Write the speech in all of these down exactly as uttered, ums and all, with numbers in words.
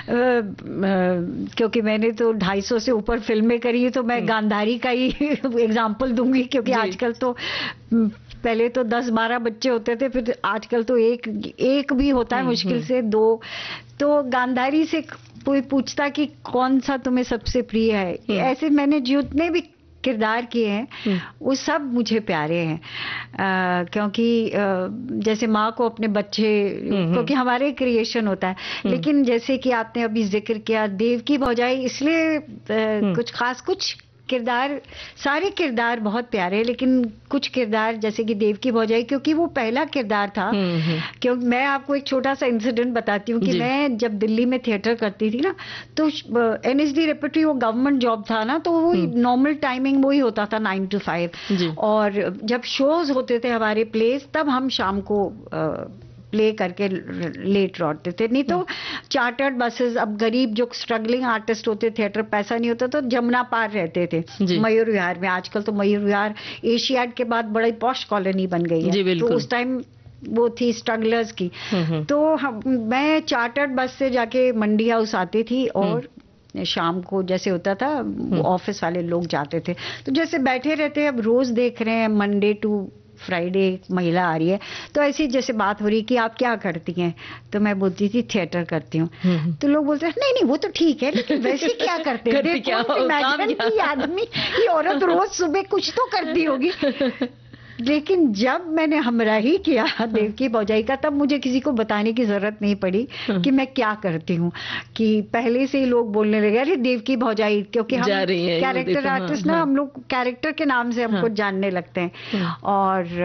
क्योंकि मैंने तो ढाई सौ से ऊपर फिल्में करी है, तो मैं गांधारी का ही एग्जाम्पल दूंगी, क्योंकि आजकल तो पहले तो दस बारह बच्चे होते थे, फिर आजकल तो एक एक भी होता है, मुश्किल से दो। तो गांधारी से कोई पूछता कि कौन सा तुम्हें सबसे प्रिय है, ऐसे मैंने जितने भी किरदार किए हैं वो सब मुझे प्यारे हैं। आ, क्योंकि आ, जैसे माँ को अपने बच्चे, क्योंकि हमारे क्रिएशन होता है, लेकिन जैसे कि आपने अभी जिक्र किया देवकी भौजाई, इसलिए आ, कुछ खास, कुछ किरदार, सारे किरदार बहुत प्यारे, लेकिन कुछ किरदार जैसे कि देवकी भौजाई, क्योंकि वो पहला किरदार था। क्योंकि मैं आपको एक छोटा सा इंसिडेंट बताती हूँ कि मैं जब दिल्ली में थिएटर करती थी ना, तो एनएसडी रेपर्टरी वो गवर्नमेंट जॉब था ना, तो वो नॉर्मल टाइमिंग वो ही होता था नाइन टू फाइव, और जब शोज होते थे हमारे प्लेस, तब हम शाम को प्ले करके लेट लौटते थे। नहीं तो चार्टर्ड बसेस, अब गरीब जो स्ट्रगलिंग आर्टिस्ट होते, थिएटर पैसा नहीं होता, तो जमुना पार रहते थे मयूर विहार में। आजकल तो मयूर विहार एशियाड के बाद बड़ी पॉश कॉलोनी बन गई है, तो उस टाइम वो थी स्ट्रगलर्स की। तो हम, मैं चार्टर्ड बस से जाके मंडी हाउस आती थी, और शाम को जैसे होता था ऑफिस वाले लोग जाते थे, तो जैसे बैठे रहते हैं, अब रोज देख रहे हैं मंडे टू फ्राइडे महिला आ रही है, तो ऐसी जैसे बात हो रही कि आप क्या करती हैं, तो मैं बोलती थी थिएटर करती हूँ। तो लोग बोलते हैं नहीं नहीं वो तो ठीक है, लेकिन वैसे क्या करते हैं, देखो इमेजिन कि आदमी, ये औरत रोज सुबह कुछ तो करती होगी। लेकिन जब मैंने हमराही किया देवकी भौजाई का, तब मुझे किसी को बताने की जरूरत नहीं पड़ी कि मैं क्या करती हूँ, कि पहले से ही लोग बोलने लगे अरे देवकी भौजाई, क्योंकि हम कैरेक्टर आर्टिस्ट ना, हम लोग कैरेक्टर के नाम से हमको जानने लगते हैं। और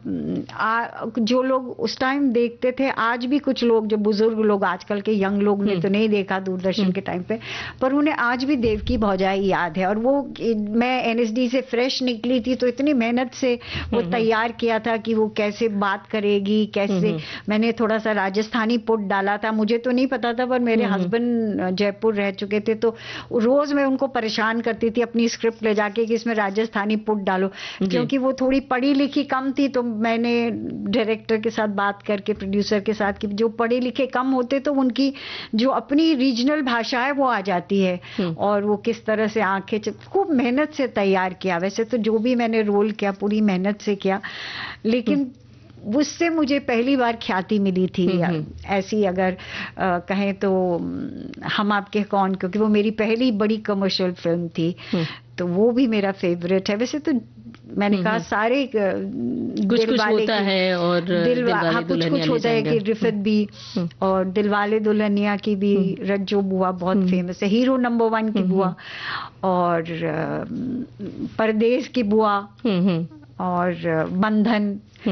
आ, जो लोग उस टाइम देखते थे, आज भी कुछ लोग जो बुजुर्ग लोग, आजकल के यंग लोग ने तो नहीं देखा दूरदर्शन के टाइम पे, पर उन्हें आज भी देवकी भौजाई याद है। और वो मैं एनएसडी से फ्रेश निकली थी, तो इतनी मेहनत से तैयार किया था कि वो कैसे बात करेगी, कैसे, मैंने थोड़ा सा राजस्थानी पुट डाला था, मुझे तो नहीं पता था, पर मेरे हस्बैंड जयपुर रह चुके थे, तो रोज मैं उनको परेशान करती थी अपनी स्क्रिप्ट ले जाके कि इसमें राजस्थानी पुट डालो, क्योंकि वो थोड़ी पढ़ी लिखी कम थी। तो मैंने डायरेक्टर के साथ बात करके, प्रोड्यूसर के साथ, कि जो पढ़े लिखे कम होते तो उनकी जो अपनी रीजनल भाषा है वो आ जाती है, और वो किस तरह से आंखें, खूब मेहनत से तैयार किया। वैसे तो जो भी मैंने रोल किया पूरी मेहनत से किया, लेकिन उससे मुझे पहली बार ख्याति मिली थी। ऐसी अगर आ, कहें तो हम आपके कौन, क्योंकि वो मेरी पहली बड़ी कमर्शियल फिल्म थी, तो वो भी मेरा फेवरेट है। वैसे तो मैंने कहा सारे कुछ कुछ होता है, और दिलवाले हाँ, कुछ कुछ होता है कि रिफत भी, और दिलवाले दुल्हनिया की भी रज्जो बुआ बहुत फेमस है, हीरो नंबर वन की बुआ, और परदेश की बुआ, और बंधन,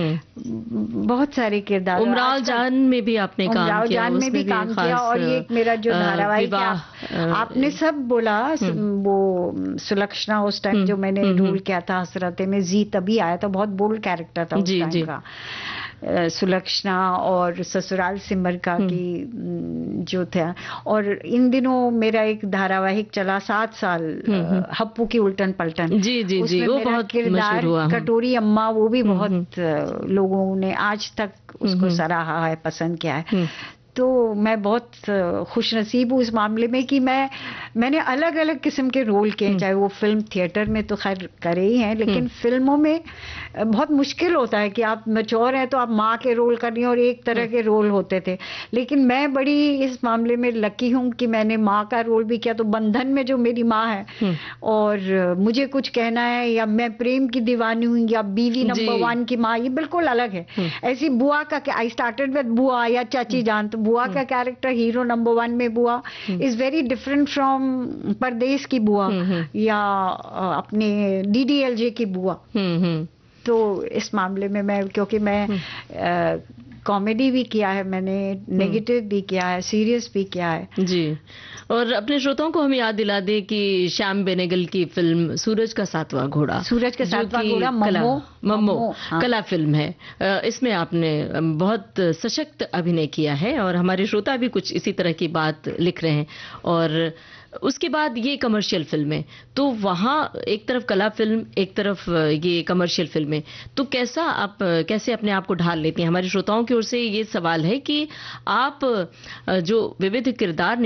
बहुत सारे किरदार। उमराव जान में भी आपने काम किया, उमराव जान में भी काम किया, और ये मेरा जो धारावाहिक है, आप, आपने सब बोला, वो सुलक्षणा उस टाइम जो मैंने रोल किया था हसरते में, जी तभी आया था, बहुत बोल्ड कैरेक्टर था उस टाइम का, सुलक्षणा, और ससुराल सिमर का की जो था। और इन दिनों मेरा एक धारावाहिक चला सात साल, हप्पू की उल्टन पलटन, जी जी जी, वो बहुत किरदार कटोरी अम्मा, वो भी बहुत लोगों ने आज तक उसको सराहा है, पसंद किया है। तो मैं बहुत खुशनसीब हूँ इस मामले में कि मैं मैंने अलग अलग किस्म के रोल किए, चाहे वो फिल्म थिएटर में तो खैर करे ही हैं, लेकिन फिल्मों में बहुत मुश्किल होता है कि आप मैच्योर हैं तो आप माँ के रोल कर रही हैं, और एक तरह के रोल होते थे। लेकिन मैं बड़ी इस मामले में लकी हूँ कि मैंने माँ का रोल भी किया, तो बंधन में जो मेरी माँ है, और मुझे कुछ कहना है, या मैं प्रेम की दीवानी हूँ, या बीवी नंबर वन की माँ, ये बिल्कुल अलग है। ऐसी बुआ का, आई स्टार्टेड विद बुआ या चाची जान, तो बुआ का कैरेक्टर हीरो नंबर वन में बुआ इज वेरी डिफरेंट फ्रॉम परदेश की बुआ, या अपने डीडीएलजे की बुआ। तो इस मामले में मैं, क्योंकि मैं कॉमेडी भी किया है मैंने, नेगेटिव भी किया है, सीरियस भी किया है जी। और अपने श्रोताओं को हम याद दिला दें कि श्याम बेनेगल की फिल्म सूरज का सातवां घोड़ा, सूरज का सातवां घोड़ा मम्मो मम्मो हाँ। कला फिल्म है। इसमें आपने बहुत सशक्त अभिनय किया है, और हमारे श्रोता भी कुछ इसी तरह की बात लिख रहे हैं। और उसके बाद ये कमर्शियल फिल्में, तो वहाँ एक तरफ कला फिल्म, एक तरफ ये कमर्शियल फिल्में, तो कैसा आप कैसे अपने आप को ढाल लेती हैं? हमारे श्रोताओं की ओर से ये सवाल है कि आप जो विविध किरदार